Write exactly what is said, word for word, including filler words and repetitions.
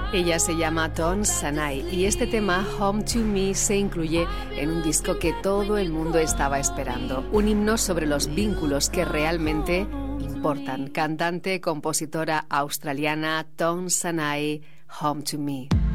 Ella se llama Toon Sanai y este tema, Home to Me, se incluye en un disco que todo el mundo estaba esperando. Un himno sobre los vínculos que realmente importan. Cantante, compositora australiana Toon Sanai, Home to Me.